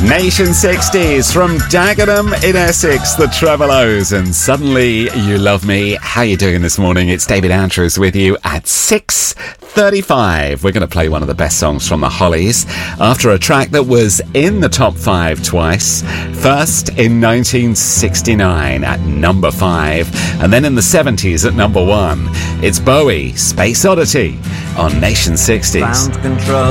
Nation 60s from Dagenham in Essex, the Tremeloes, and Suddenly You Love Me. How you doing this morning? It's David Andrews with you at 6:35. We're going to play one of the best songs from the Hollies after a track that was in the top 5 twice. First in 1969 at number 5, and then in the 70s at number 1. It's Bowie, Space Oddity on Nation 60s. Found control